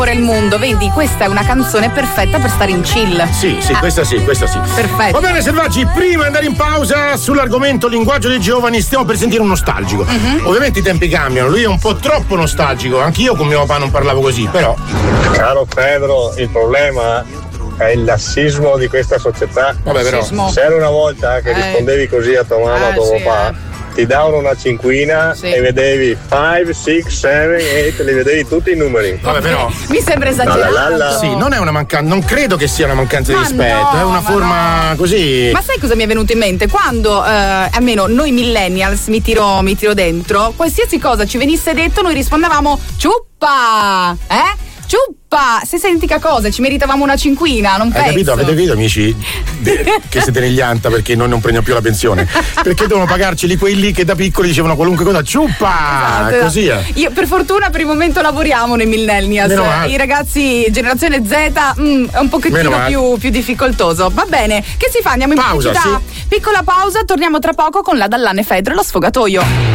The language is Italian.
il mondo, vedi, questa è una canzone perfetta per stare in chill. Sì, questa sì. Perfetto. Va bene, selvaggi, prima di andare in pausa sull'argomento linguaggio dei giovani, stiamo per sentire un nostalgico. Ovviamente i tempi cambiano, lui è un po' troppo nostalgico, anch'io con mio papà non parlavo così, però. Caro Pedro, il problema è il lassismo di questa società. Vabbè, però. Se era una volta che rispondevi così a tua mamma o tuo papà, ti davano una cinquina e vedevi 5, 6, 7, 8, li vedevi tutti i numeri. Vabbè, però. Mi sembra esagerato. Sì, non è una mancanza, non credo che sia una mancanza di rispetto, è una forma così. Ma sai cosa mi è venuto in mente? Quando almeno noi millennials, mi tiro dentro, qualsiasi cosa ci venisse detto noi rispondevamo ciuppa, ciuppa. Se senti che cosa, ci meritavamo una cinquina, non penso. Capito? Avete capito, amici, che siete negli anta perché noi non prendiamo più la pensione? Perché devono pagarci quelli che da piccoli dicevano qualunque cosa, ciuppa! Esatto. Così è. Io per fortuna per il momento lavoriamo nei millennials. I ragazzi generazione Z è un pochettino più difficoltoso. Va bene, che si fa? Andiamo in pausa, pubblicità. Piccola pausa, torniamo tra poco con la Dall'Anne Fedro e lo sfogatoio.